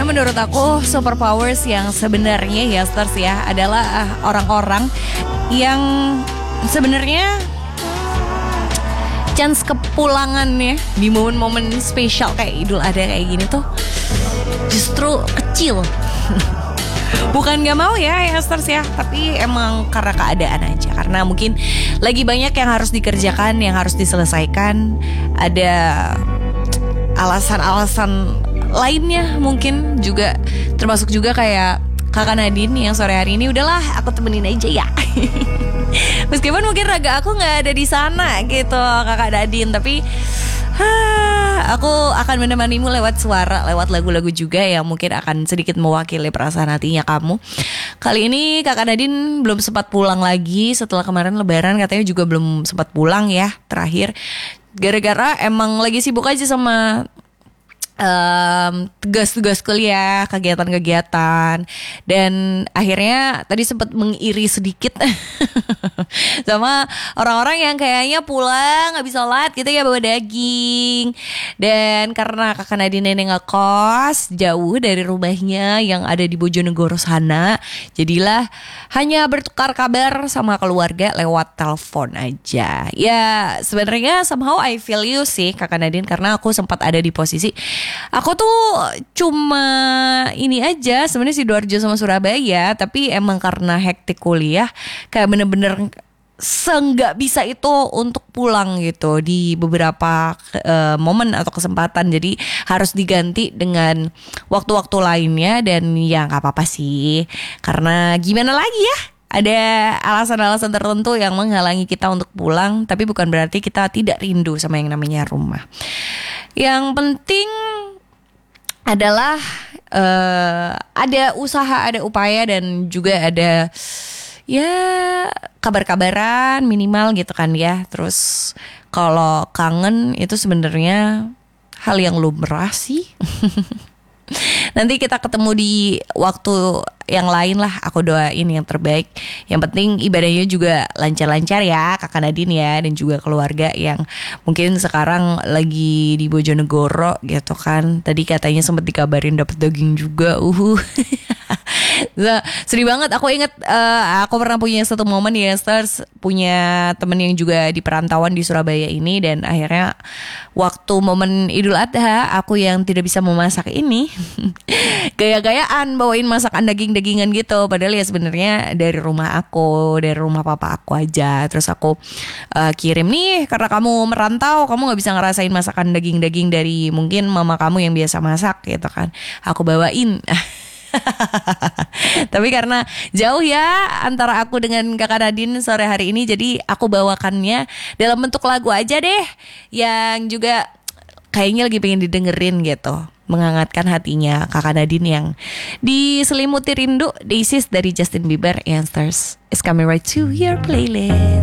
Karena menurut aku superpowers yang sebenarnya ya stars ya adalah orang-orang yang sebenarnya chance kepulangannya di momen-momen spesial kayak Idul Adha kayak gini tuh justru kecil. Bukan gak mau ya stars ya, tapi emang karena keadaan aja. Karena mungkin lagi banyak yang harus dikerjakan, yang harus diselesaikan. Ada alasan-alasan lainnya mungkin juga, termasuk juga kayak Kakak Nadine yang sore hari ini udahlah aku temenin aja ya. Meskipun mungkin raga aku gak ada di sana gitu Kakak Nadine, tapi aku akan menemanimu lewat suara, lewat lagu-lagu juga yang mungkin akan sedikit mewakili perasaan hatinya kamu. Kali ini Kakak Nadine belum sempat pulang lagi setelah kemarin Lebaran, katanya juga belum sempat pulang ya terakhir. Gara-gara emang lagi sibuk aja sama tugas-tugas kuliah, kegiatan-kegiatan. Dan akhirnya tadi sempat mengiri sedikit sama orang-orang yang kayaknya pulang habis sholat gitu ya bawa daging. Dan karena Kakak Nadine ngekos jauh dari rumahnya yang ada di Bojonegoro sana, jadilah hanya bertukar kabar sama keluarga lewat telepon aja. Ya sebenarnya somehow I feel you sih Kakak Nadine, karena aku sempat ada di posisi aku tuh cuma ini aja sebenarnya Sidoarjo sama Surabaya, tapi emang karena hektik kuliah kayak bener-bener nggak bisa itu untuk pulang gitu di beberapa momen atau kesempatan. Jadi harus diganti dengan waktu-waktu lainnya. Dan ya nggak apa-apa sih, karena gimana lagi ya, ada alasan-alasan tertentu yang menghalangi kita untuk pulang. Tapi bukan berarti kita tidak rindu sama yang namanya rumah. Yang penting adalah ada usaha, ada upaya, dan juga ada ya kabar-kabaran minimal gitu kan ya. Terus kalau kangen itu sebenarnya hal yang lumrah sih. Nanti kita ketemu di waktu yang lain lah. Aku doain yang terbaik. Yang penting ibadahnya juga lancar-lancar ya Kakak Nadine ya, dan juga keluarga yang mungkin sekarang lagi di Bojonegoro gitu kan. Tadi katanya sempat dikabarin dapat daging juga. Sedih banget. Aku inget aku pernah punya satu momen ya stars, punya temen yang juga di perantauan di Surabaya ini. Dan akhirnya waktu momen Idul Adha, aku yang tidak bisa memasak ini gaya-gayaan bawain masakan daging-dagingan gitu. Padahal ya sebenarnya dari rumah aku, dari rumah papa aku aja. Terus aku kirim nih, karena kamu merantau, kamu gak bisa ngerasain masakan daging-daging dari mungkin mama kamu yang biasa masak gitu kan. Aku bawain. Tapi karena jauh ya antara aku dengan Kakak Nadine sore hari ini, jadi aku bawakannya dalam bentuk lagu aja deh, yang juga kayaknya lagi pengen didengerin gitu, menghangatkan hatinya Kakak Nadine yang diselimuti rindu. This is dari Justin Bieber, and Stars is coming right to your playlist.